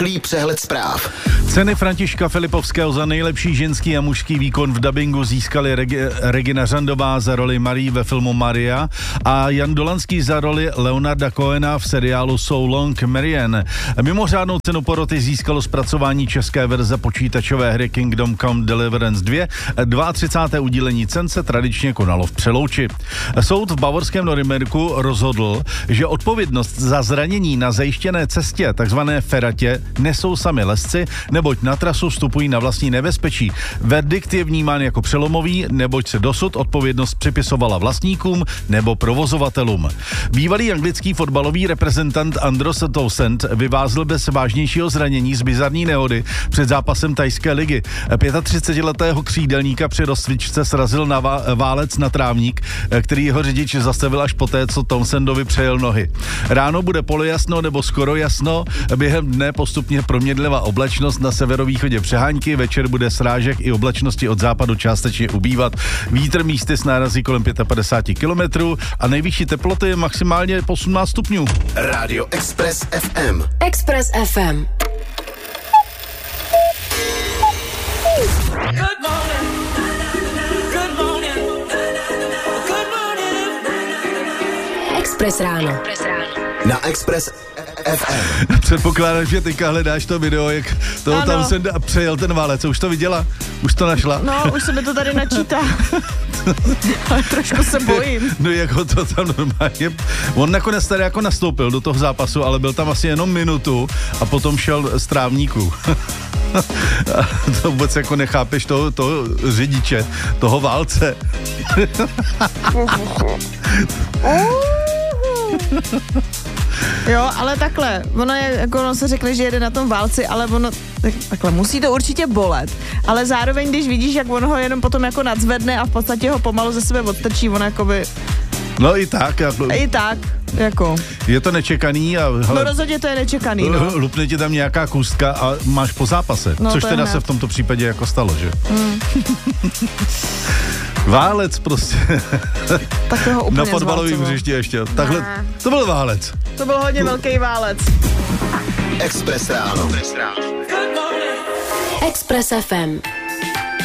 rychlý přehled zpráv. Ceny Františka Filipovského za nejlepší ženský a mužský výkon v dabingu získali Regina Řandová za roli Marie ve filmu Maria a Jan Dolanský za roli Leonarda Cohena v seriálu So Long Marianne. Mimořádnou cenu poroty získalo zpracování české verze počítačové hry Kingdom Come Deliverance 2. 32. udílení cen se tradičně konalo v Přelouči. Soud v bavorském Norimberku rozhodl, že odpovědnost za zranění na zajištěné cestě, takzvané feratě, nesou sami lezci, neboť na trasu vstupují na vlastní nebezpečí. Verdikt je vnímán jako přelomový, neboť se dosud odpovědnost připisovala vlastníkům nebo provozovatelům. Bývalý anglický fotbalový reprezentant Andros Townsend vyvázl bez vážnějšího zranění z bizarní nehody před zápasem thajské ligy. 35letého křídelníka při rozcvičce srazil na válec na trávník, který jeho řidič zastavil až poté, co Townsendovi přejel nohy. Ráno bude polojasno nebo skoro jasno, během dne postupně proměnlivá oblačnost na severovýchodě přehánky, večer bude srážek i oblačnosti od západu částečně ubývat. Vítr místy s nárazí kolem 55 km a nejvyšší teploty je maximálně 18 stupňů. Radio Express FM. Express FM. Express ráno. Na Express FM. Předpokládám, že teďka hledáš to video, jak toho tam se přejel ten válec. Už to viděla? Už to našla? No, už se mi to tady načítá. Ale trošku se bojím. No jako to tam normálně... On nakonec tady jako nastoupil do toho zápasu, ale byl tam asi jenom minutu a potom šel z trávníků. To vůbec jako nechápeš toho řidiče, toho válce. Jo, ale takhle, ono se řekne, že jede na tom válci, ale ono, takhle, musí to určitě bolet, ale zároveň, když vidíš, jak on ho jenom potom jako nadzvedne a v podstatě ho pomalu ze sebe odtrčí, on jakoby... No i tak. Jako. Je to nečekaný a... Hele, no rozhodně to je nečekaný, no. Lupne ti tam nějaká kůstka a máš po zápase, no, což teda se v tomto případě jako stalo, že? Válec prostě. Tak toho úplně na fotbalovém hřišti ještě. Takhle, to byl válec. To byl hodně velký válec. Express ráno. Express FM.